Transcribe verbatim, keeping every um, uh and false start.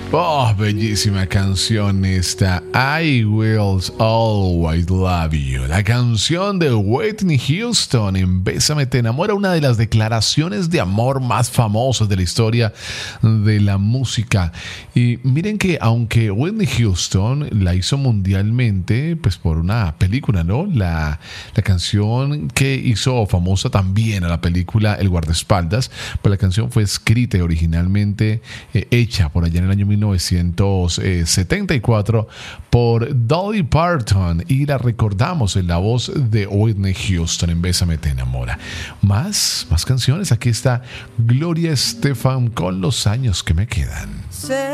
Oh, bellísima canción esta. I Will Always Love You. La canción de Whitney Houston en Bésame te enamora, una de las declaraciones de amor más famosas de la historia de la música. Y miren que aunque Whitney Houston la hizo mundialmente, pues por una película, ¿no? La, la canción que hizo famosa también a la película El guardaespaldas, pues la canción fue escrita y originalmente eh, hecha por allá en el año mil novecientos setenta y cuatro por Dolly Parton, y la recordamos en la voz de Whitney Houston en Bésame te enamora. Más, más canciones. Aquí está Gloria Estefan con Los años que me quedan.